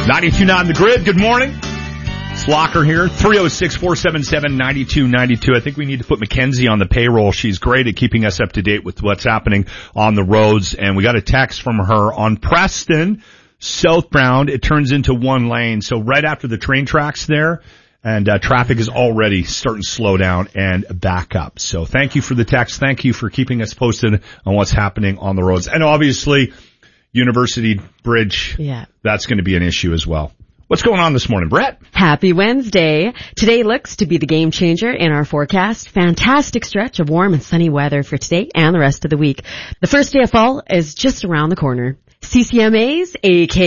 92.9 The Grid, good morning. It's Locker here, 306-477-9292. I think we need to put Mackenzie on the payroll. She's great at keeping us up to date with what's happening on the roads. And we got a text from her on Preston, southbound. It turns into one lane. So right after the train tracks there, and traffic is already starting to slow down and back up. So thank you for the text. Thank you for keeping us posted on what's happening on the roads. And obviously, University Bridge, that's going to be an issue as well. What's going on this morning, Brett? Happy Wednesday. Today looks to be the game changer in our forecast. Fantastic stretch of warm and sunny weather for today and the rest of the week. The first day of fall is just around the corner. CCMAs,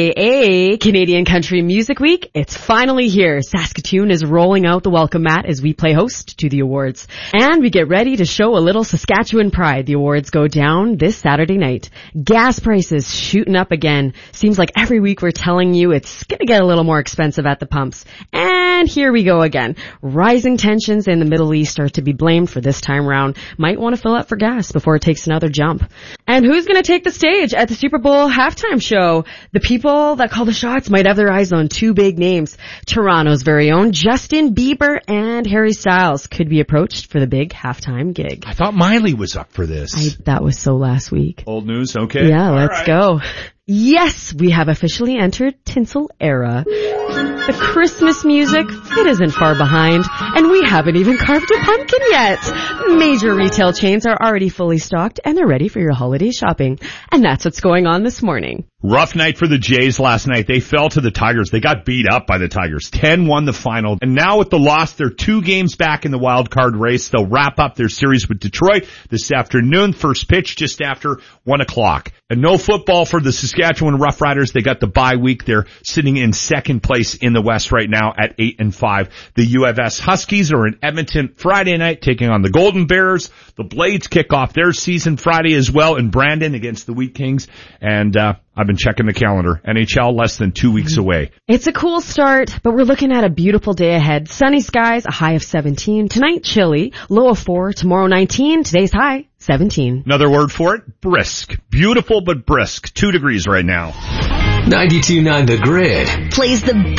aka Canadian Country Music Week, it's finally here. Saskatoon is rolling out the welcome mat as we play host to the awards. And we get ready to show a little Saskatchewan pride. The awards go down this Saturday night. Gas prices shooting up again. Seems like every week we're telling you it's gonna get a little more expensive at the pumps. And here we go again. Rising tensions in the Middle East are to be blamed for this time round. Might want to fill up for gas before it takes another jump. And who's gonna take the stage at the Super Bowl halftime show? The people that call the shots might have their eyes on two big names. Toronto's very own Justin Bieber and Harry Styles could be approached for the big halftime gig. I thought Miley was up for this. That was so last week. Old news, okay. Yeah, let's go. Yes, we have officially entered Tinsel era. The Christmas music, it isn't far behind, and we haven't even carved a pumpkin yet. Major retail chains are already fully stocked, and they're ready for your holiday shopping. And that's what's going on this morning. Rough night for the Jays last night. They fell to the Tigers. They got beat up by the Tigers. 10-1 the final. And now with the loss, they're 2 games back in the wild card race. They'll wrap up their series with Detroit this afternoon. First pitch just after 1 o'clock. And no football for the Saskatchewan Roughriders. They got the bye week. They're sitting in second place in the West right now at 8-5. The U of S Huskies are in Edmonton Friday night taking on the Golden Bears. The Blades kick off their season Friday as well in Brandon against the Wheat Kings. And I've been checking the calendar. NHL less than 2 weeks away. It's a cool start, but we're looking at a beautiful day ahead. Sunny skies, a high of 17. Tonight, chilly, low of 4. Tomorrow, 19. Today's high, 17. Another word for it, brisk. Beautiful but brisk. 2 degrees right now. 92.9 The Grid plays the